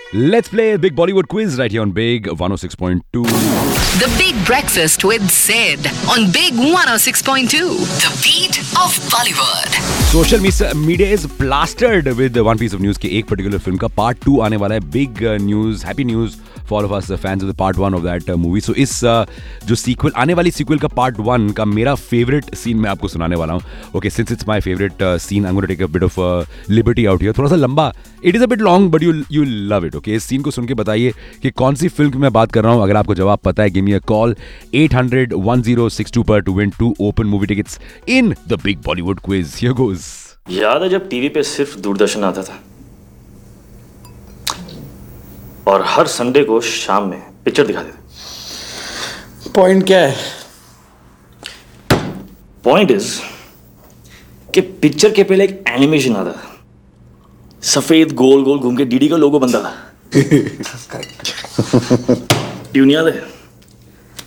Let's play a big Bollywood quiz right here on Big 106.2. The Big Breakfast with Sid on Big 106.2. The beat of Bollywood. Social media is plastered with one piece of news कि एक particular film का part 2 आने वाला है. Big news, happy news for all of us fans of the part 1 of that movie. So इस जो sequel आने वाली sequel का part 1 का मेरा favorite scene मैं आपको सुनाने वाला हूँ. Okay, since it's my favorite scene, I'm going to take a bit of liberty out here. थोड़ा सा लंबा. It is a bit long, but you'll love it. Okay, इस scene को सुन के बताइए कि कौन सी फिल्म की मैं बात कर रहा हूँ. अगर आपको जवाब पता है, give me a call 800-1062 पर to win 2 open movie tickets in the Big Bollywood quiz. Here goes. याद है जब टीवी पे सिर्फ दूरदर्शन आता था और हर संडे को शाम में पिक्चर दिखाते थे. पॉइंट क्या है? पॉइंट इज कि पिक्चर के पहले एक एनिमेशन आता था. सफेद गोल गोल घूम के डीडी का लोगो बनता था. ट्यून याद है?